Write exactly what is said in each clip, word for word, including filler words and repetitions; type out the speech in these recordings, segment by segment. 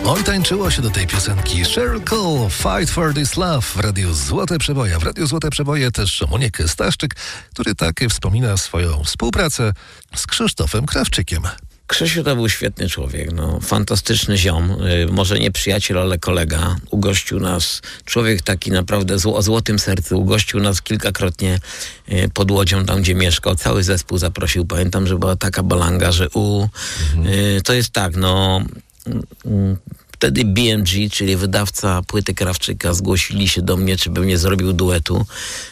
Oj, tańczyło się do tej piosenki. Sheryl Cole, Fight for this Love w Radiu Złote Przeboje. W Radiu Złote Przeboje też Moniek Staszczyk, który tak wspomina swoją współpracę z Krzysztofem Krawczykiem. Krzysiu to był świetny człowiek, no, fantastyczny ziom, yy, może nie przyjaciel, ale kolega. Ugościł nas, człowiek taki naprawdę zło, o złotym sercu, ugościł nas kilkakrotnie yy, pod Łodzią, tam gdzie mieszkał. Cały zespół zaprosił, pamiętam, że była taka balanga, że u... Mhm. Yy, to jest tak, no... Yy, Wtedy B M G, czyli wydawca płyty Krawczyka, zgłosili się do mnie, czy bym nie zrobił duetu.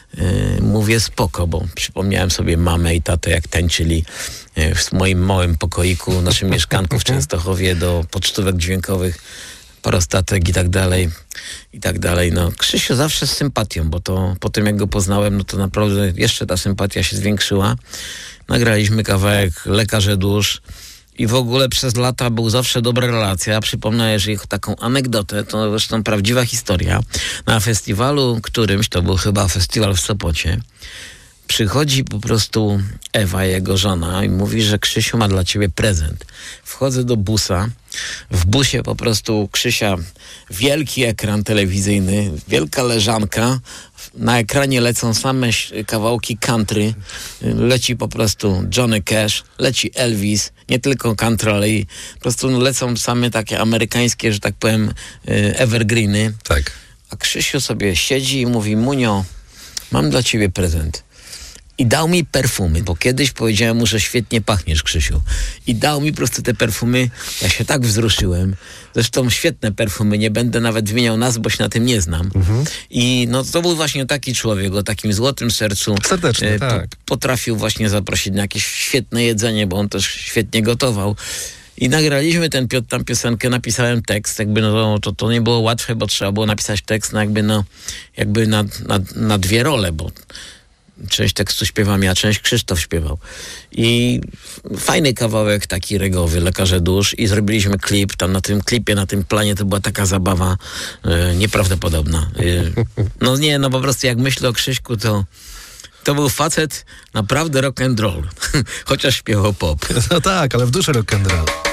Yy, mówię spoko, bo przypomniałem sobie mamę i tatę, jak tańczyli yy, w moim małym pokoiku, w naszym mieszkanku w Częstochowie do pocztówek dźwiękowych, parostatek i tak dalej, i tak dalej. No, Krzysiu zawsze z sympatią, bo to po tym, jak go poznałem, no to naprawdę jeszcze ta sympatia się zwiększyła. Nagraliśmy kawałek Lekarze Dusz. I w ogóle przez lata był zawsze dobra relacja. Przypomnę, jeżeli taką anegdotę, to zresztą prawdziwa historia. Na festiwalu którymś, to był chyba festiwal w Sopocie, przychodzi po prostu Ewa, jego żona, i mówi, że Krzysiu ma dla ciebie prezent. Wchodzę do busa. W busie po prostu Krzysia wielki ekran telewizyjny, wielka leżanka. Na ekranie lecą same kawałki country. Leci po prostu Johnny Cash, leci Elvis, nie tylko country, ale i po prostu lecą same takie amerykańskie, że tak powiem, evergreeny. Tak. A Krzysiu sobie siedzi i mówi: Munio, mam dla ciebie prezent. I dał mi perfumy, bo kiedyś powiedziałem mu, że świetnie pachniesz, Krzysiu. I dał mi po prostu te perfumy. Ja się tak wzruszyłem. Zresztą świetne perfumy. Nie będę nawet wymieniał nazw, bo się na tym nie znam. Mhm. I no to był właśnie taki człowiek o takim złotym sercu. Serdeczny, e, tak. Po, potrafił właśnie zaprosić na jakieś świetne jedzenie, bo on też świetnie gotował. I nagraliśmy ten, tam piosenkę, napisałem tekst, jakby no to, to nie było łatwe, bo trzeba było napisać tekst na jakby, no, jakby na, na, na dwie role, bo część tekstu śpiewam ja, część Krzysztof śpiewał. I fajny kawałek, taki regowy, Lekarze Dusz, i zrobiliśmy klip. Tam na tym klipie, na tym planie to była taka zabawa e, nieprawdopodobna. E, no nie, no po prostu jak myślę o Krzyśku, to to był facet naprawdę rock and roll. Chociaż śpiewał pop. No tak, ale w duszy rock and roll.